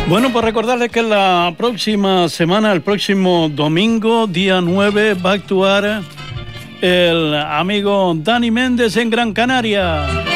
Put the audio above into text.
Bueno, pues recordarles que la próxima semana, el próximo domingo, día 9, va a actuar el amigo Dani Méndez en Gran Canaria.